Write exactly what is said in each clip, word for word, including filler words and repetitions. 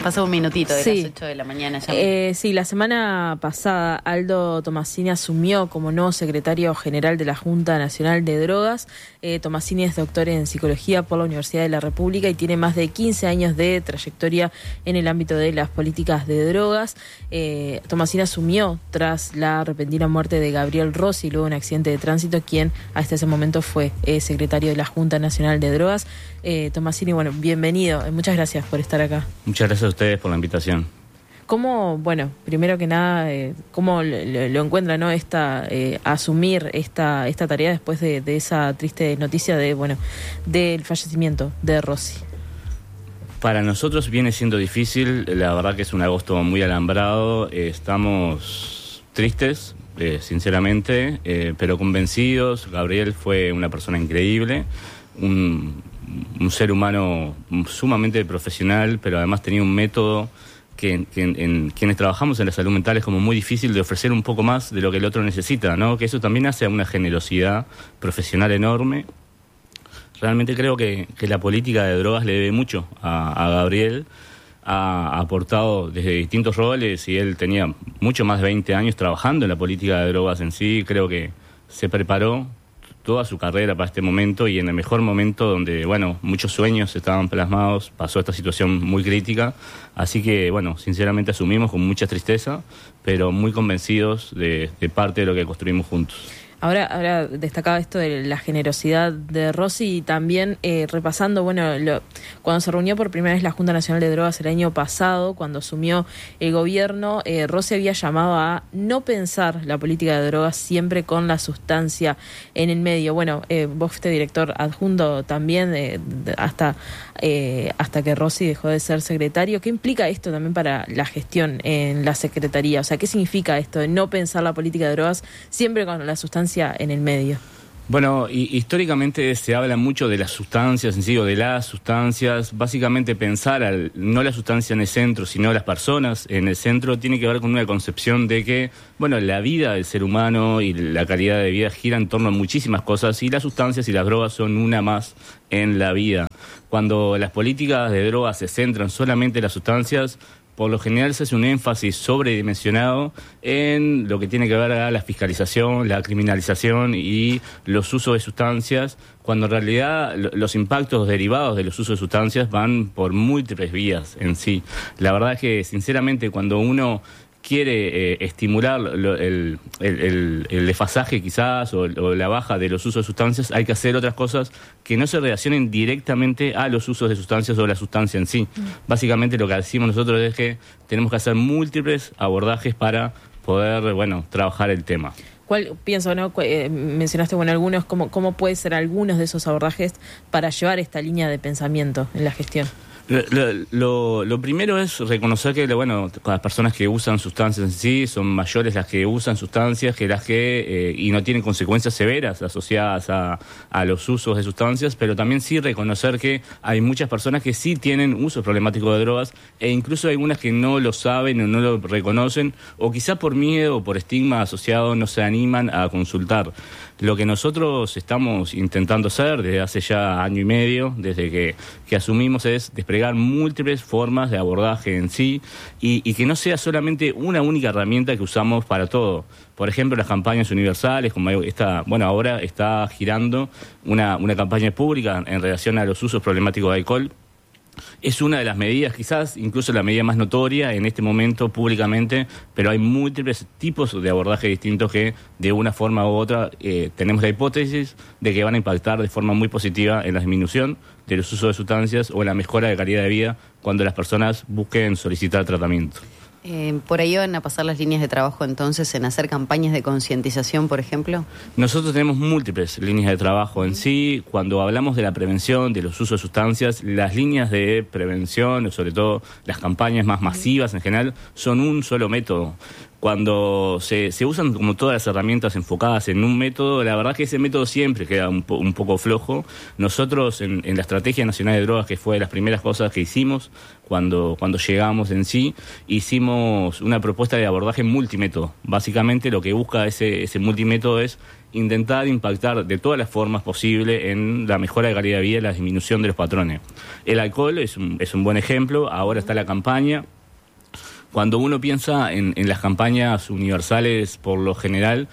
pasó un minutito de sí. las ocho de la mañana ya. Eh, sí, la semana pasada Aldo Tomasini asumió como nuevo secretario general de la Junta Nacional de Drogas. Eh, Tomasini es doctor en psicología por la Universidad de la República y tiene más de quince años de trayectoria en el ámbito de las políticas de drogas. Eh, Tomasini asumió tras la repentina muerte de Gabriel Rossi, luego de un accidente de tránsito, quien hasta ese momento fue eh, secretario de la Junta Nacional de Drogas. Eh, Tomasini, bueno, bienvenido. Muchas gracias por estar acá. Muchas gracias a ustedes por la invitación. ¿Cómo, bueno, primero que nada, eh, cómo lo, lo encuentra, ¿no? Esta, eh, asumir esta, esta tarea después de, de esa triste noticia de, bueno, del fallecimiento de Rossi? Para nosotros viene siendo difícil, la verdad que es un agosto muy alambrado, eh, estamos tristes, eh, sinceramente, eh, pero convencidos. Gabriel fue una persona increíble, un, un ser humano sumamente profesional, pero además tenía un método que, que en, en quienes trabajamos en la salud mental es como muy difícil de ofrecer un poco más de lo que el otro necesita, ¿no? Que eso también hace a una generosidad profesional enorme. Realmente creo que, que la política de drogas le debe mucho a, a Gabriel. Ha aportado desde distintos roles y él tenía mucho más de veinte años trabajando en la política de drogas en sí. Creo que se preparó toda su carrera para este momento y en el mejor momento donde, bueno, muchos sueños estaban plasmados, pasó esta situación muy crítica. Así que, bueno, sinceramente asumimos con mucha tristeza, pero muy convencidos de, de parte de lo que construimos juntos. Ahora, ahora destacaba esto de la generosidad de Rossi y también eh, repasando, bueno, lo, cuando se reunió por primera vez la Junta Nacional de Drogas el año pasado, cuando asumió el gobierno, eh, Rossi había llamado a no pensar la política de drogas siempre con la sustancia en el medio. Bueno, eh, vos fuiste director adjunto también eh, hasta, eh, hasta que Rossi dejó de ser secretario. ¿Qué implica esto también para la gestión en la secretaría? O sea, ¿qué significa esto de no pensar la política de drogas siempre con la sustancia en el medio? Bueno, y, históricamente se habla mucho de las sustancias en sí, o de las sustancias. Básicamente pensar al, no la sustancia en el centro, sino las personas en el centro, tiene que ver con una concepción de que, bueno, la vida del ser humano y la calidad de vida gira en torno a muchísimas cosas y las sustancias y las drogas son una más en la vida. Cuando las políticas de drogas se centran solamente en las sustancias, por lo general se hace un énfasis sobredimensionado en lo que tiene que ver a la fiscalización, la criminalización y los usos de sustancias, cuando en realidad los impactos derivados de los usos de sustancias van por múltiples vías en sí. La verdad es que, sinceramente, cuando uno quiere eh, estimular lo, el, el, el, el desfasaje quizás o, o la baja de los usos de sustancias, hay que hacer otras cosas que no se relacionen directamente a los usos de sustancias o la sustancia en sí. Mm. Básicamente lo que decimos nosotros es que tenemos que hacer múltiples abordajes para poder, bueno, trabajar el tema. ¿Cuál, pienso, no? Eh, mencionaste, bueno, algunos, ¿cómo, cómo puede ser algunos de esos abordajes para llevar esta línea de pensamiento en la gestión? Lo, lo, lo primero es reconocer que, bueno, las personas que usan sustancias en sí son mayores las que usan sustancias que las que, eh, y no tienen consecuencias severas asociadas a, a los usos de sustancias, pero también sí reconocer que hay muchas personas que sí tienen uso problemático de drogas e incluso hay algunas que no lo saben o no lo reconocen o quizá por miedo o por estigma asociado no se animan a consultar. Lo que nosotros estamos intentando hacer desde hace ya año y medio, desde que, que asumimos, es desplegar múltiples formas de abordaje en sí y, y que no sea solamente una única herramienta que usamos para todo. Por ejemplo, las campañas universales, como esta, bueno, ahora está girando una, una campaña pública en relación a los usos problemáticos de alcohol. Es una de las medidas, quizás incluso la medida más notoria en este momento públicamente, pero hay múltiples tipos de abordaje distintos que de una forma u otra eh, tenemos la hipótesis de que van a impactar de forma muy positiva en la disminución de los usos de sustancias o en la mejora de calidad de vida cuando las personas busquen solicitar tratamiento. Eh, ¿Por ahí van a pasar las líneas de trabajo entonces en hacer campañas de concientización, por ejemplo? Nosotros tenemos múltiples líneas de trabajo en sí. Cuando hablamos de la prevención, de los usos de sustancias, las líneas de prevención, o sobre todo las campañas más masivas en general, son un solo método. Cuando se, se usan como todas las herramientas enfocadas en un método, la verdad es que ese método siempre queda un, po, un poco flojo. Nosotros en, en la Estrategia Nacional de Drogas, que fue de las primeras cosas que hicimos cuando, cuando llegamos en sí, hicimos una propuesta de abordaje multimétodo. Básicamente lo que busca ese, ese multimétodo es intentar impactar de todas las formas posibles en la mejora de calidad de vida y la disminución de los patrones. El alcohol es un, es un buen ejemplo. Ahora está la campaña. Cuando uno piensa en, en las campañas universales, por lo general,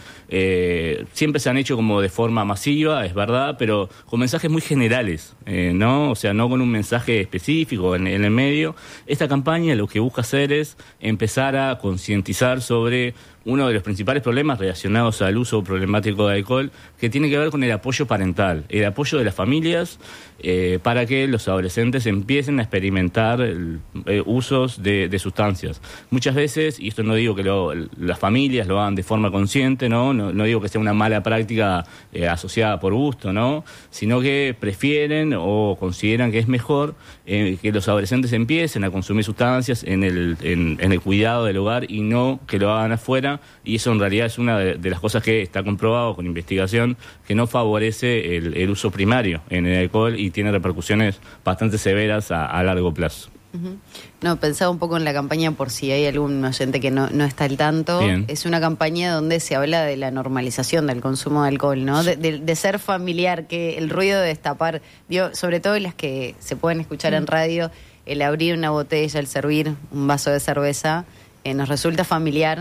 eh, siempre se han hecho como de forma masiva, es verdad, pero con mensajes muy generales, eh, ¿no? O sea, no con un mensaje específico en, en el medio. Esta campaña lo que busca hacer es empezar a concientizar sobre uno de los principales problemas relacionados al uso problemático de alcohol, que tiene que ver con el apoyo parental, el apoyo de las familias eh, para que los adolescentes empiecen a experimentar el, eh, usos de, de sustancias. Muchas veces, y esto no digo que lo, las familias lo hagan de forma consciente, ¿no? No, no digo que sea una mala práctica eh, asociada por gusto, ¿no? Sino que prefieren o consideran que es mejor eh, que los adolescentes empiecen a consumir sustancias en el, en, en el cuidado del hogar y no que lo hagan afuera. Y eso en realidad es una de, de las cosas que está comprobado con investigación, que no favorece el, el uso primario en el alcohol y tiene repercusiones bastante severas a, a largo plazo. Uh-huh. No, pensaba un poco en la campaña por si hay algún oyente que no, no está al tanto. Bien. Es una campaña donde se habla de la normalización del consumo de alcohol, ¿no? De, de, de ser familiar, que el ruido de destapar, digo, sobre todo las que se pueden escuchar en radio, el abrir una botella, el servir un vaso de cerveza, eh, nos resulta familiar.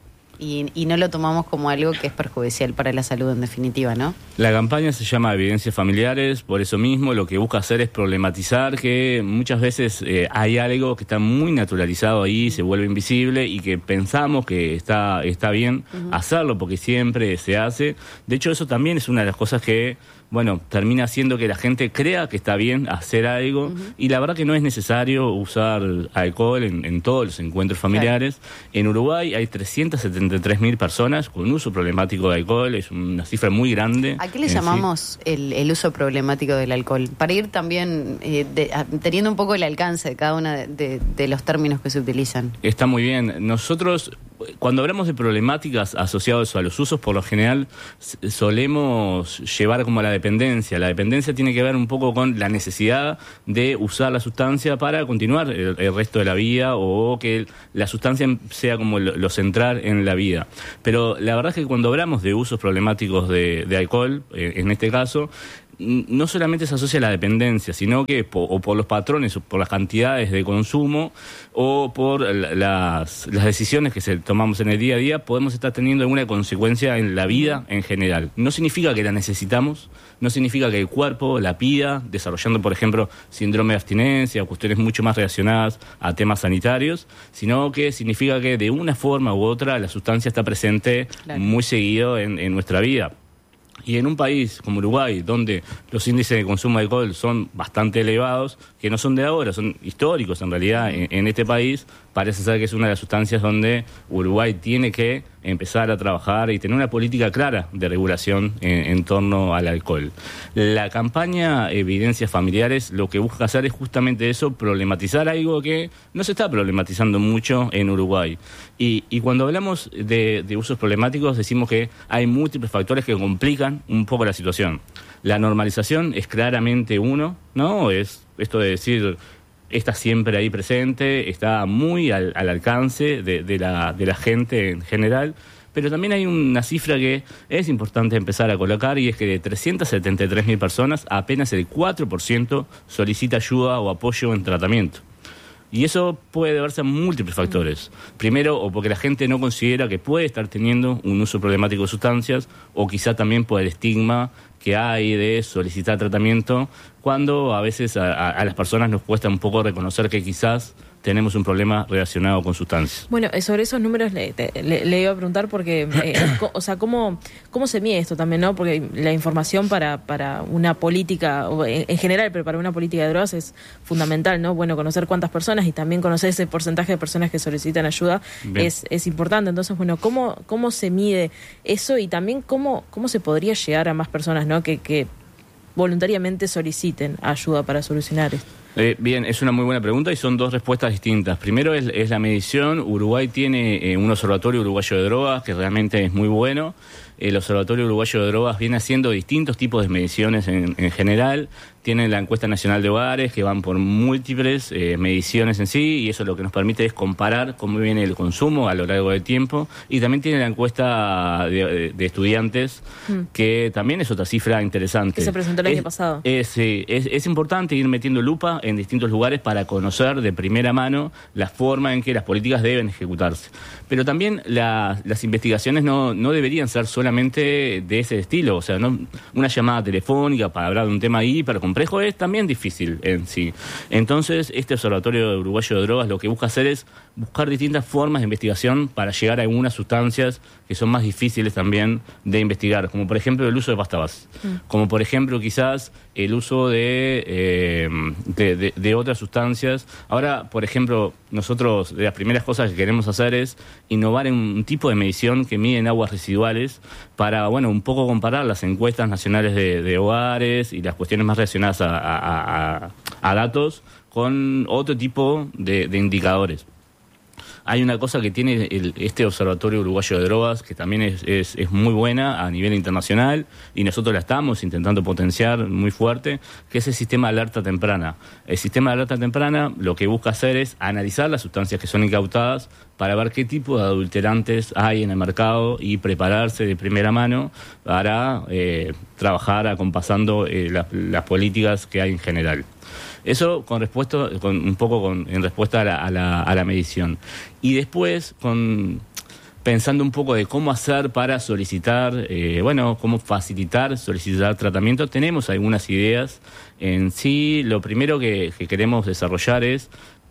Y, y no lo tomamos como algo que es perjudicial para la salud en definitiva, ¿no? La campaña se llama Evidencias Familiares, por eso mismo lo que busca hacer es problematizar que muchas veces eh, hay algo que está muy naturalizado ahí, se vuelve invisible y que pensamos que está, está bien uh-huh. hacerlo porque siempre se hace. De hecho, eso también es una de las cosas que, bueno, termina haciendo que la gente crea que está bien hacer algo uh-huh. y la verdad que no es necesario usar alcohol en, en todos los encuentros familiares. Claro. En Uruguay hay trescientas setenta y tres mil personas con uso problemático de alcohol, es una cifra muy grande. ¿A qué le llamamos sí? el, el uso problemático del alcohol? Para ir también eh, de, a, teniendo un poco el alcance de cada uno de, de, de los términos que se utilizan. Está muy bien. Nosotros, cuando hablamos de problemáticas asociadas a los usos, por lo general solemos llevar como a la dependencia. La dependencia tiene que ver un poco con la necesidad de usar la sustancia para continuar el, el resto de la vida o que la sustancia sea como lo, lo central en la vida. Pero la verdad es que cuando hablamos de usos problemáticos de, de alcohol, eh, en este caso, no solamente se asocia a la dependencia, sino que po, o por los patrones, o por las cantidades de consumo, o por las, las decisiones que se tomamos en el día a día, podemos estar teniendo alguna consecuencia en la vida en general. No significa que la necesitamos, no significa que el cuerpo la pida, desarrollando, por ejemplo, síndrome de abstinencia o cuestiones mucho más relacionadas a temas sanitarios, sino que significa que de una forma u otra la sustancia está presente claro. muy seguido en, en nuestra vida. Y en un país como Uruguay, donde los índices de consumo de alcohol son bastante elevados, que no son de ahora, son históricos en realidad en, en este país, parece ser que es una de las sustancias donde Uruguay tiene que empezar a trabajar y tener una política clara de regulación en, en torno al alcohol. La campaña Evidencias Familiares lo que busca hacer es justamente eso, problematizar algo que no se está problematizando mucho en Uruguay. Y, y cuando hablamos de, de usos problemáticos decimos que hay múltiples factores que complican un poco la situación. La normalización es claramente uno, ¿no? Es esto de decir, está siempre ahí presente, está muy al, al alcance de, de, la, de la gente en general, pero también hay una cifra que es importante empezar a colocar y es que de trescientas setenta y tres mil personas, apenas el cuatro por ciento solicita ayuda o apoyo en tratamiento. Y eso puede deberse a múltiples factores. Primero, o porque la gente no considera que puede estar teniendo un uso problemático de sustancias, o quizá también por el estigma que hay de solicitar tratamiento, cuando a veces a, a, a las personas nos cuesta un poco reconocer que quizás tenemos un problema relacionado con sustancias. Bueno, sobre esos números le, le, le iba a preguntar porque, eh, o sea, ¿cómo, cómo se mide esto también, no? Porque la información para, para una política, en, en general, pero para una política de drogas es fundamental, ¿no? Bueno, conocer cuántas personas y también conocer ese porcentaje de personas que solicitan ayuda es, es importante. Entonces, bueno, ¿cómo, cómo se mide eso y también cómo, cómo se podría llegar a más personas, ¿no? Que, que voluntariamente soliciten ayuda para solucionar esto? Eh, bien, es una muy buena pregunta y son dos respuestas distintas. Primero es, es la medición. Uruguay tiene eh, un observatorio uruguayo de drogas que realmente es muy bueno. El Observatorio Uruguayo de Drogas viene haciendo distintos tipos de mediciones en, en general. tienen la encuesta nacional de hogares, que van por múltiples eh, mediciones en sí, y eso lo que nos permite es comparar cómo viene el consumo a lo largo del tiempo. Y también tiene la encuesta de, de estudiantes, mm. que también es otra cifra interesante. Que se presentó el es, año pasado. Es, es, es importante ir metiendo lupa en distintos lugares para conocer de primera mano la forma en que las políticas deben ejecutarse. Pero también la, las investigaciones no, no deberían ser solamente de ese estilo. O sea, no, una llamada telefónica para hablar de un tema hiper complejo es también difícil en sí. Entonces, este Observatorio Uruguayo de Drogas lo que busca hacer es buscar distintas formas de investigación para llegar a algunas sustancias que son más difíciles también de investigar, como por ejemplo el uso de pasta base, mm. como por ejemplo quizás el uso de, eh, de, de, de otras sustancias. Ahora, por ejemplo, nosotros de las primeras cosas que queremos hacer es innovar en un tipo de medición que mide en aguas residuales para, bueno, un poco comparar las encuestas nacionales de, de hogares y las cuestiones más relacionadas a, a, a, a datos con otro tipo de, de indicadores. Hay una cosa que tiene el, este Observatorio Uruguayo de Drogas que también es, es, es muy buena a nivel internacional y nosotros la estamos intentando potenciar muy fuerte, que es el sistema de alerta temprana. El sistema de alerta temprana lo que busca hacer es analizar las sustancias que son incautadas para ver qué tipo de adulterantes hay en el mercado y prepararse de primera mano para eh, trabajar acompasando eh, la, las políticas que hay en general. Eso con respuesta, con un poco con, en respuesta a la, a, la, a la medición. Y después, con, pensando un poco de cómo hacer para solicitar, eh, bueno, cómo facilitar, solicitar tratamiento, tenemos algunas ideas. En sí, lo primero que, que queremos desarrollar es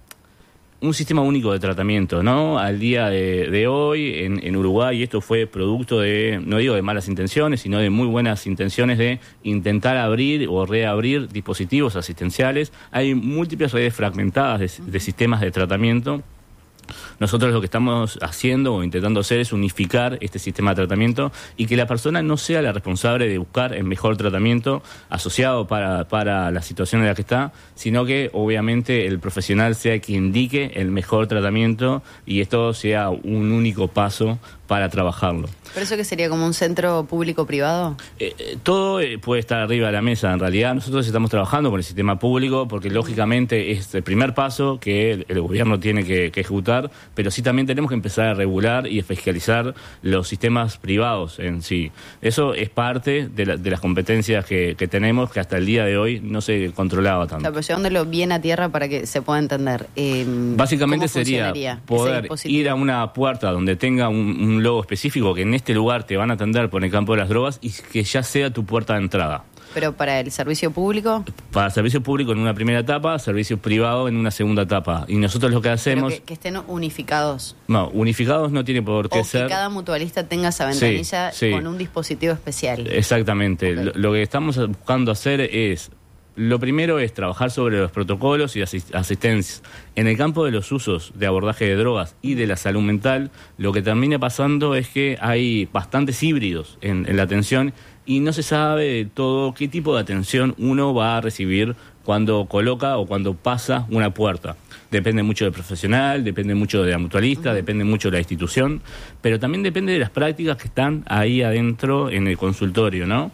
un sistema único de tratamiento, ¿no? Al día de, de hoy, en, en Uruguay, esto fue producto de, no digo de malas intenciones, sino de muy buenas intenciones de intentar abrir o reabrir dispositivos asistenciales. Hay múltiples redes fragmentadas de, de sistemas de tratamiento. Nosotros lo que estamos haciendo o intentando hacer es unificar este sistema de tratamiento y que la persona no sea la responsable de buscar el mejor tratamiento asociado para, para la situación en la que está, sino que obviamente el profesional sea quien indique el mejor tratamiento y esto sea un único paso para trabajarlo. ¿Pero eso que sería como un centro público-privado? Eh, eh, todo eh, puede estar arriba de la mesa. En realidad nosotros estamos trabajando con el sistema público porque lógicamente es el primer paso que el, el gobierno tiene que, que ejecutar, pero sí también tenemos que empezar a regular y a fiscalizar los sistemas privados en sí. Eso es parte de, la, de las competencias que, que tenemos, que hasta el día de hoy no se controlaba tanto. O sea, pero llevándolo bien a tierra para que se pueda entender. Eh, Básicamente sería poder ir a una puerta donde tenga un, un logo específico que en este lugar te van a atender por el campo de las drogas y que ya sea tu puerta de entrada. ¿Pero para el servicio público? Para el servicio público en una primera etapa, servicio privado en una segunda etapa. Y nosotros lo que hacemos... Pero que, que estén unificados. No, unificados no tiene por qué o ser... O que cada mutualista tenga esa ventanilla sí, sí. con un dispositivo especial. Exactamente. Okay. Lo, lo que estamos buscando hacer es... Lo primero es trabajar sobre los protocolos y asistencias. En el campo de los usos de abordaje de drogas y de la salud mental, lo que termina pasando es que hay bastantes híbridos en, en la atención y no se sabe de todo qué tipo de atención uno va a recibir cuando coloca o cuando pasa una puerta. Depende mucho del profesional, depende mucho de la mutualista, uh-huh. depende mucho de la institución, pero también depende de las prácticas que están ahí adentro en el consultorio, ¿no?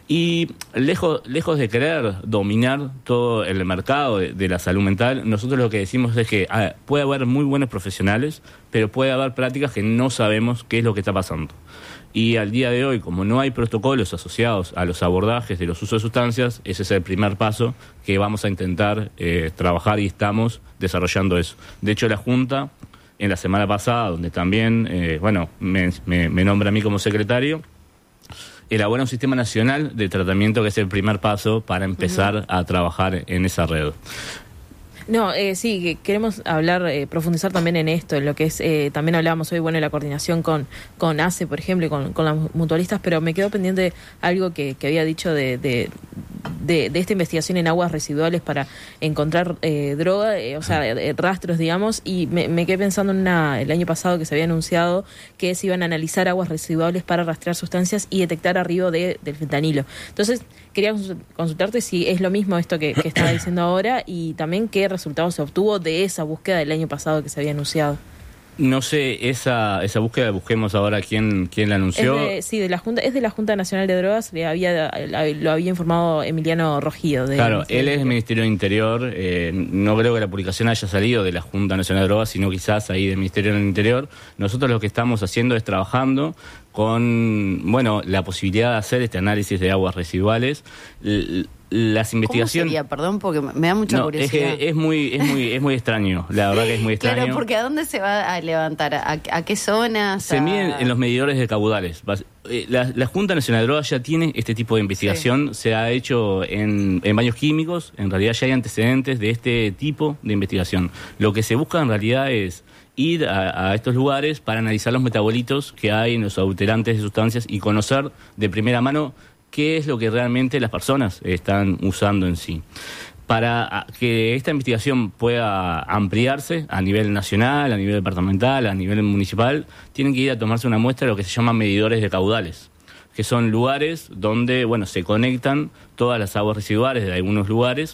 Y lejos, lejos de querer dominar todo el mercado de, de la salud mental, nosotros lo que decimos es que a ver, puede haber muy buenos profesionales, pero puede haber prácticas que no sabemos qué es lo que está pasando. Y al día de hoy, como no hay protocolos asociados a los abordajes de los usos de sustancias, ese es el primer paso que vamos a intentar eh, trabajar y estamos desarrollando eso. De hecho, la Junta, en la semana pasada, donde también, eh, bueno, me, me, me nombra a mí como secretario, elabora un sistema nacional de tratamiento que es el primer paso para empezar uh-huh. a trabajar en esa red. No, eh, sí, que queremos hablar, eh, profundizar también en esto, en lo que es, eh, también hablábamos hoy, bueno, de la coordinación con, con A C E, por ejemplo, y con, con las mutualistas, pero me quedó pendiente algo que, que había dicho de, de, de, de esta investigación en aguas residuales para encontrar eh, droga, eh, o sea, eh, rastros, digamos, y me, me quedé pensando en una, el año pasado que se había anunciado que se iban a analizar aguas residuales para rastrear sustancias y detectar arribo de, del fentanilo. Entonces, quería consultarte si es lo mismo esto que, que estaba diciendo ahora y también qué resultados se obtuvo de esa búsqueda del año pasado que se había anunciado. No sé, esa esa búsqueda, busquemos ahora quién quién la anunció. Es de, sí, de la Junta, es de la Junta Nacional de Drogas, le había lo había informado Emiliano Rojío. De claro, él es del Ministerio del Interior, eh, no creo que la publicación haya salido de la Junta Nacional de Drogas, sino quizás ahí del Ministerio del Interior. Nosotros lo que estamos haciendo es trabajando con, bueno, la posibilidad de hacer este análisis de aguas residuales. L- Las investigaciones. ¿Cómo sería? Perdón, porque me da mucha no, curiosidad. Es que es muy, es muy, es muy extraño. La verdad que es muy extraño. Claro, porque ¿a dónde se va a levantar? ¿A, a qué zonas? Se a... miden en los medidores de caudales. La, la Junta Nacional de Drogas ya tiene este tipo de investigación. Sí. Se ha hecho en, en baños químicos. En realidad ya hay antecedentes de este tipo de investigación. Lo que se busca en realidad es ir a, a estos lugares para analizar los metabolitos que hay en los adulterantes de sustancias y conocer de primera mano qué es lo que realmente las personas están usando en sí. Para que esta investigación pueda ampliarse a nivel nacional, a nivel departamental, a nivel municipal, tienen que ir a tomarse una muestra de lo que se llaman medidores de caudales, que son lugares donde, bueno, se conectan todas las aguas residuales de algunos lugares.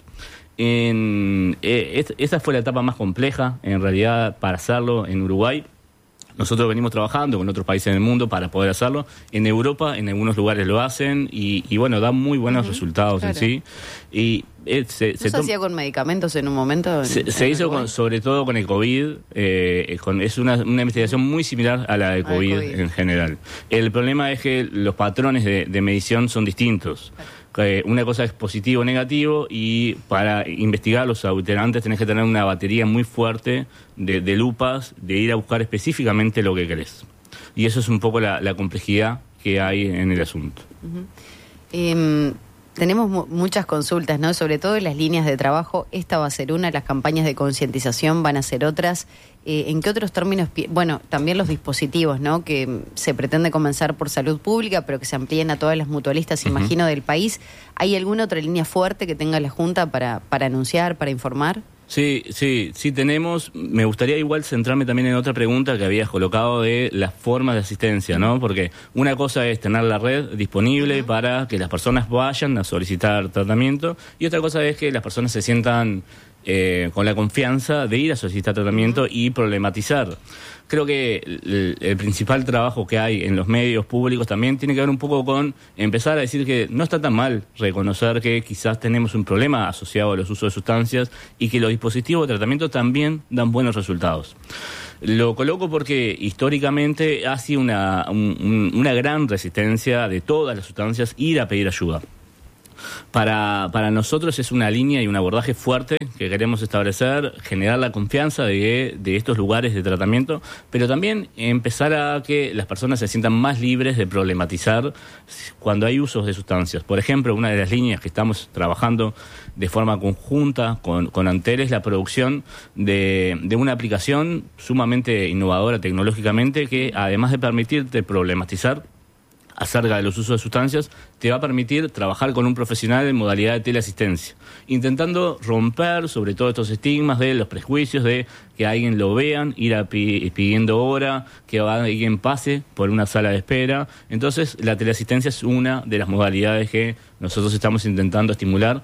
En, eh, esta fue la etapa más compleja, en realidad, para hacerlo en Uruguay. Nosotros venimos trabajando con otros países del mundo para poder hacerlo. En Europa, en algunos lugares lo hacen y, y bueno, dan muy buenos uh-huh. resultados claro. en sí. Y eh, se, ¿No se, se hacía con medicamentos en un momento? En, se, en se hizo con, sobre todo con el COVID. Eh, con, es una, una investigación muy similar a la del COVID, COVID en general. El problema es que los patrones de, de medición son distintos. Claro. Una cosa es positivo o negativo y para investigar los adulterantes tenés que tener una batería muy fuerte de, de lupas, de ir a buscar específicamente lo que querés. Y eso es un poco la, la complejidad que hay en el asunto. Uh-huh. Eh, tenemos mu- muchas consultas, ¿no? Sobre todo en las líneas de trabajo. Esta va a ser una, las campañas de concientización van a ser otras. Eh, ¿En qué otros términos? Pi- bueno, también los dispositivos, ¿no? Que se pretende comenzar por salud pública, pero que se amplíen a todas las mutualistas, uh-huh. imagino, del país. ¿Hay alguna otra línea fuerte que tenga la Junta para, para anunciar, para informar? Sí, sí, sí tenemos. Me gustaría igual centrarme también en otra pregunta que habías colocado de las formas de asistencia, ¿no? Porque una cosa es tener la red disponible uh-huh. para que las personas vayan a solicitar tratamiento y otra cosa es que las personas se sientan eh, con la confianza de ir a solicitar tratamiento uh-huh. y problematizar. Creo que el, el principal trabajo que hay en los medios públicos también tiene que ver un poco con empezar a decir que no está tan mal reconocer que quizás tenemos un problema asociado a los usos de sustancias y que los dispositivos de tratamiento también dan buenos resultados. Lo coloco porque históricamente ha sido una, un, una gran resistencia de todas las sustancias ir a pedir ayuda. Para, para nosotros es una línea y un abordaje fuerte que queremos establecer, generar la confianza de, de estos lugares de tratamiento, pero también empezar a que las personas se sientan más libres de problematizar cuando hay usos de sustancias. Por ejemplo, una de las líneas que estamos trabajando de forma conjunta con, con Antel es la producción de, de una aplicación sumamente innovadora tecnológicamente que, además de permitirte problematizar acerca de los usos de sustancias, te va a permitir trabajar con un profesional en modalidad de teleasistencia, intentando romper sobre todo estos estigmas de los prejuicios de que alguien lo vean, ir a pi- pidiendo hora, que alguien pase por una sala de espera. Entonces, la teleasistencia es una de las modalidades que nosotros estamos intentando estimular,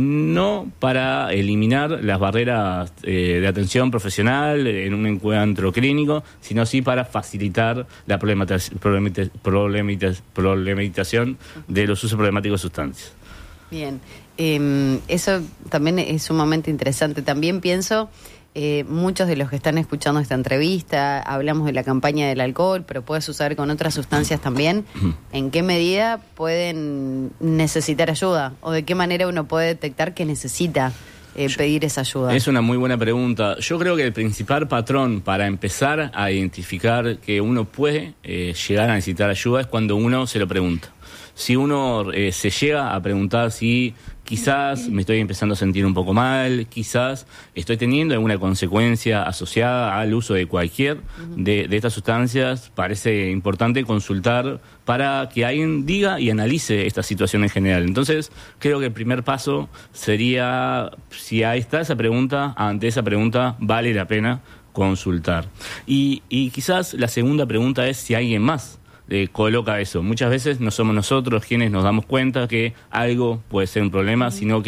no para eliminar las barreras eh, de atención profesional en un encuentro clínico, sino sí para facilitar la problematiz- problematiz- problematiz- problematización de los usos problemáticos de sustancias. Bien, eh, eso también es sumamente interesante. También pienso, eh, muchos de los que están escuchando esta entrevista, hablamos de la campaña del alcohol, pero puede suceder con otras sustancias también. ¿En qué medida pueden necesitar ayuda? ¿O de qué manera uno puede detectar que necesita eh, pedir esa ayuda? Es una muy buena pregunta. Yo creo que el principal patrón para empezar a identificar que uno puede eh, llegar a necesitar ayuda es cuando uno se lo pregunta. Si uno eh, se llega a preguntar si quizás me estoy empezando a sentir un poco mal, quizás estoy teniendo alguna consecuencia asociada al uso de cualquier de, de estas sustancias, parece importante consultar para que alguien diga y analice esta situación en general. Entonces, creo que el primer paso sería, si ahí está esa pregunta, ante esa pregunta vale la pena consultar. Y, y quizás la segunda pregunta es si alguien más Eh, coloca eso. Muchas veces no somos nosotros quienes nos damos cuenta que algo puede ser un problema, sino que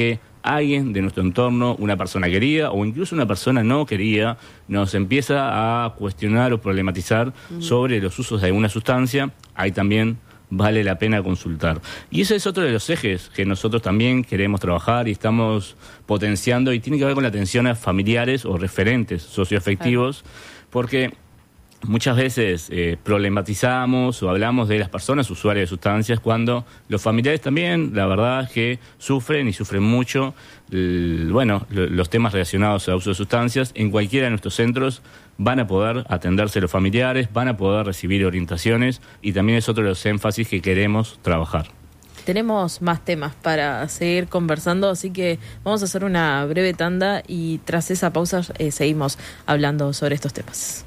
alguien de nuestro entorno, una persona querida o incluso una persona no querida, nos empieza a cuestionar o problematizar uh-huh. sobre los usos de alguna sustancia, ahí también vale la pena consultar. Y ese es otro de los ejes que nosotros también queremos trabajar y estamos potenciando, y tiene que ver con la atención a familiares o referentes socioafectivos, uh-huh. porque muchas veces eh, problematizamos o hablamos de las personas usuarias de sustancias cuando los familiares también, la verdad es que sufren y sufren mucho, el, bueno, lo, los temas relacionados al uso de sustancias. En cualquiera de nuestros centros van a poder atenderse los familiares, van a poder recibir orientaciones, y también es otro de los énfasis que queremos trabajar. Tenemos más temas para seguir conversando, así que vamos a hacer una breve tanda y tras esa pausa eh, seguimos hablando sobre estos temas.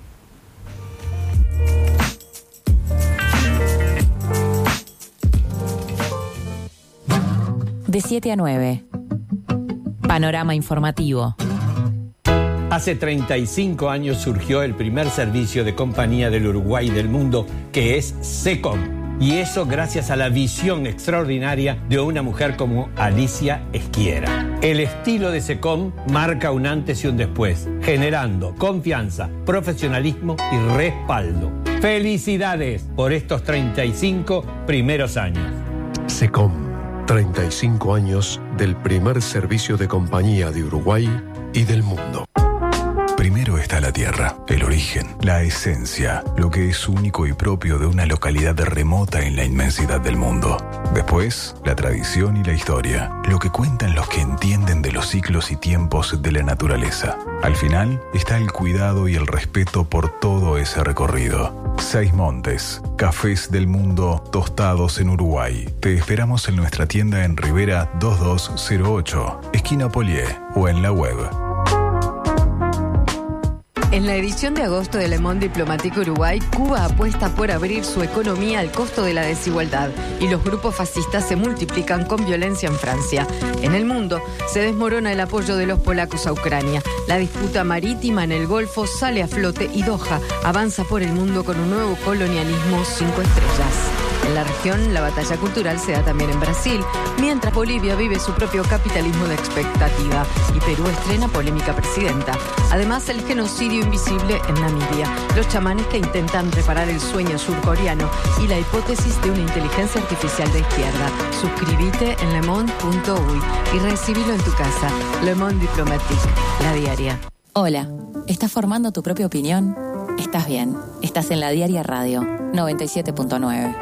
De siete a nueve. Panorama informativo. Hace treinta y cinco años surgió el primer servicio de compañía del Uruguay y del mundo, que es SECOM. Y eso gracias a la visión extraordinaria de una mujer como Alicia Esquiera. El estilo de SECOM marca un antes y un después, generando confianza, profesionalismo y respaldo. ¡Felicidades por estos treinta y cinco primeros años! SECOM, treinta y cinco años del primer servicio de compañía de Uruguay y del mundo. Primero está la tierra, el origen, la esencia, lo que es único y propio de una localidad remota en la inmensidad del mundo. Después, la tradición y la historia, lo que cuentan los que entienden de los ciclos y tiempos de la naturaleza. Al final está el cuidado y el respeto por todo ese recorrido. Seis Montes, cafés del mundo tostados en Uruguay. Te esperamos en nuestra tienda en Rivera dos dos cero ocho, esquina Polié, o en la web. En la edición de agosto de Le Monde Diplomatique Uruguay, Cuba apuesta por abrir su economía al costo de la desigualdad y los grupos fascistas se multiplican con violencia en Francia. En el mundo, se desmorona el apoyo de los polacos a Ucrania. La disputa marítima en el Golfo sale a flote y Doha avanza por el mundo con un nuevo colonialismo cinco estrellas. En la región, la batalla cultural se da también en Brasil, mientras Bolivia vive su propio capitalismo de expectativa y Perú estrena polémica presidenta. Además, el genocidio invisible en Namibia, los chamanes que intentan reparar el sueño surcoreano y la hipótesis de una inteligencia artificial de izquierda. Suscríbete en lemonde punto uy y recibilo en tu casa. Le Monde Diplomatique, la diaria. Hola, ¿estás formando tu propia opinión? Estás bien, estás en la Diaria Radio noventa y siete punto nueve.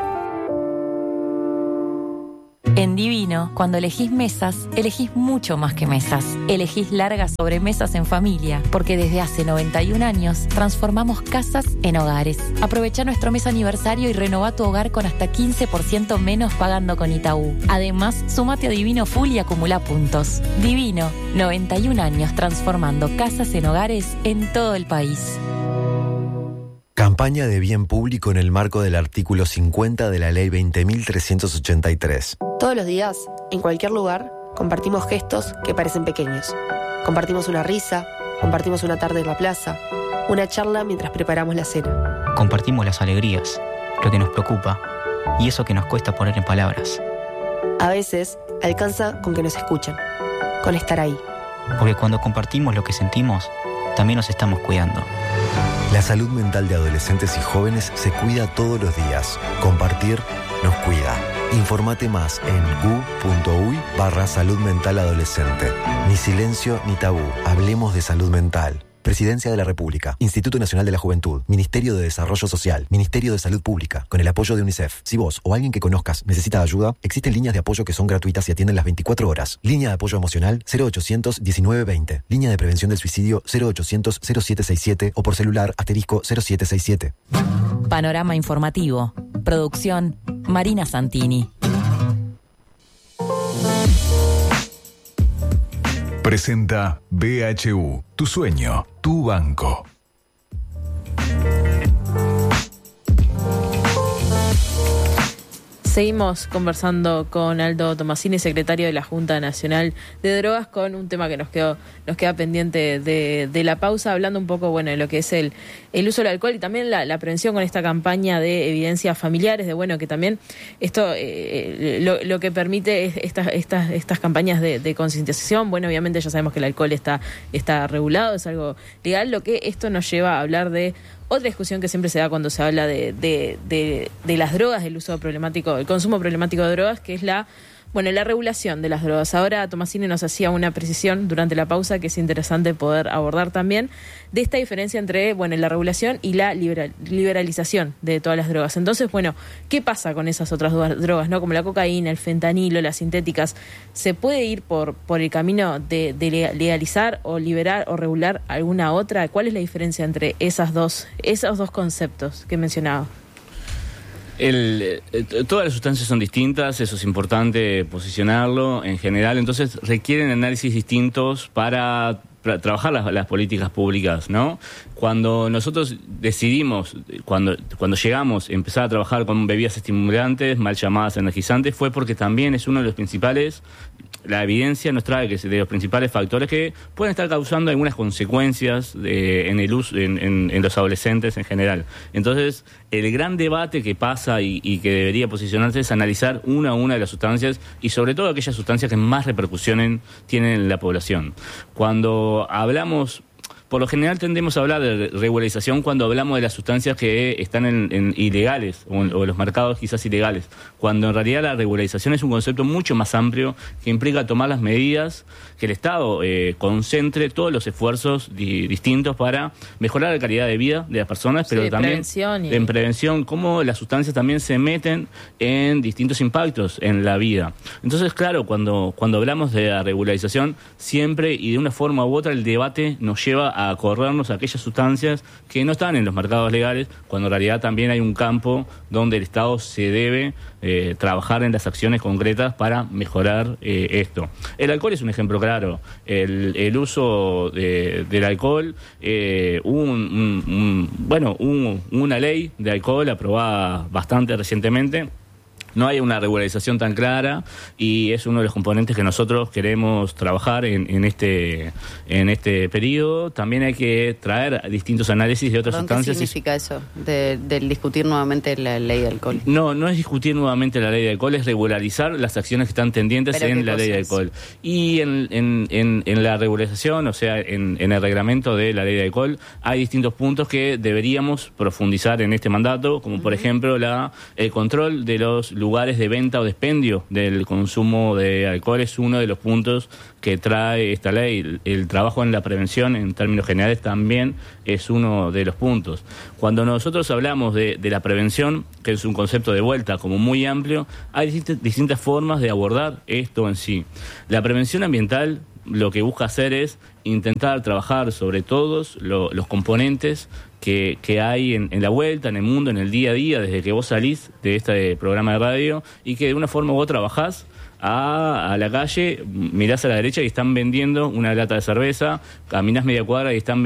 En Divino, cuando elegís mesas, elegís mucho más que mesas. Elegís largas sobremesas en familia, porque desde hace noventa y un años transformamos casas en hogares. Aprovecha nuestro mes aniversario y renová tu hogar con hasta quince por ciento menos pagando con Itaú. Además, sumate a Divino Full y acumula puntos. Divino, noventa y un años transformando casas en hogares en todo el país. Campaña de bien público en el marco del artículo cincuenta de la Ley veinte mil trescientos ochenta y tres. Todos los días, en cualquier lugar, compartimos gestos que parecen pequeños. Compartimos una risa, compartimos una tarde en la plaza, una charla mientras preparamos la cena. Compartimos las alegrías, lo que nos preocupa y eso que nos cuesta poner en palabras. A veces, alcanza con que nos escuchen, con estar ahí. Porque cuando compartimos lo que sentimos, también nos estamos cuidando. La salud mental de adolescentes y jóvenes se cuida todos los días. Compartir nos cuida. Informate más en gu punto uy barra salud mental adolescente. Ni silencio ni tabú. Hablemos de salud mental. Presidencia de la República, Instituto Nacional de la Juventud, Ministerio de Desarrollo Social, Ministerio de Salud Pública, con el apoyo de UNICEF. Si vos o alguien que conozcas necesita ayuda, existen líneas de apoyo que son gratuitas y atienden las veinticuatro horas. Línea de apoyo emocional cero ochocientos diecinueve veinte. Línea de prevención del suicidio cero ochocientos cero siete sesenta y siete o por celular asterisco cero siete sesenta y siete. Panorama informativo. Producción Marina Santini. Presenta B H U, tu sueño, tu banco. Seguimos conversando con Aldo Tomasini, secretario de la Junta Nacional de Drogas, con un tema que nos quedó nos queda pendiente de, de la pausa, hablando un poco, bueno, de lo que es el, el uso del alcohol y también la, la prevención con esta campaña de evidencias familiares, de bueno, que también esto eh, lo, lo que permite es estas estas estas campañas de, de concientización. Bueno, obviamente ya sabemos que el alcohol está está regulado, es algo legal, lo que esto nos lleva a hablar de otra discusión que siempre se da cuando se habla de, de, de, de las drogas, del uso problemático, el consumo problemático de drogas, que es la, bueno, la regulación de las drogas. Ahora Tomasini nos hacía una precisión durante la pausa que es interesante poder abordar también, de esta diferencia entre, bueno, la regulación y la liberal, liberalización de todas las drogas. Entonces, bueno, ¿qué pasa con esas otras drogas, no? Como la cocaína, el fentanilo, las sintéticas. ¿Se puede ir por, por el camino de, de legalizar o liberar o regular alguna otra? ¿Cuál es la diferencia entre esas dos, esos dos conceptos que mencionaba? El, eh, todas las sustancias son distintas, eso es importante posicionarlo en general, entonces requieren análisis distintos para, para trabajar las, las políticas públicas, ¿no? Cuando nosotros decidimos, cuando, cuando llegamos a empezar a trabajar con bebidas estimulantes, mal llamadas energizantes, fue porque también es uno de los principales, la evidencia nos trae que es de los principales factores que pueden estar causando algunas consecuencias de, en el uso, en, en, en los adolescentes en general. Entonces, el gran debate que pasa y, y que debería posicionarse es analizar una a una de las sustancias y sobre todo aquellas sustancias que más repercusiones tienen en la población. Cuando hablamos... Por lo general tendemos a hablar de regularización cuando hablamos de las sustancias que están en, en ilegales o en, o en los mercados quizás ilegales, cuando en realidad la regularización es un concepto mucho más amplio que implica tomar las medidas, que el Estado eh, concentre todos los esfuerzos di, distintos para mejorar la calidad de vida de las personas, pero sí, también prevención y... en prevención, cómo las sustancias también se meten en distintos impactos en la vida. Entonces, claro, cuando, cuando hablamos de la regularización, siempre y de una forma u otra el debate nos lleva a a corrernos a aquellas sustancias que no están en los mercados legales, cuando en realidad también hay un campo donde el Estado se debe eh, trabajar en las acciones concretas para mejorar eh, esto. El alcohol es un ejemplo claro. El, el uso de, del alcohol, eh, un, un, un, bueno, un, una ley de alcohol aprobada bastante recientemente. No hay una regularización tan clara y es uno de los componentes que nosotros queremos trabajar en, en este en este periodo. También hay que traer distintos análisis de otras Perdón, sustancias. ¿qué significa eso de, de discutir nuevamente la ley de alcohol? No, no es discutir nuevamente la ley de alcohol, es regularizar las acciones que están pendientes en la ley de alcohol. Y en, en, en, en la regularización, o sea, en, en el reglamento de la ley de alcohol, hay distintos puntos que deberíamos profundizar en este mandato, como por uh-huh. ejemplo la el control de los lugares de venta o de expendio del consumo de alcohol es uno de los puntos que trae esta ley. El, el trabajo en la prevención, en términos generales, también es uno de los puntos. Cuando nosotros hablamos de, de la prevención, que es un concepto de vuelta como muy amplio, hay distintas, distintas formas de abordar esto en sí. La prevención ambiental lo que busca hacer es intentar trabajar sobre todos lo, los componentes que, que hay en, en la vuelta, en el mundo, en el día a día, desde que vos salís de este programa de radio y que de una forma u otra bajás a, a la calle, mirás a la derecha y están vendiendo una lata de cerveza, caminás media cuadra y están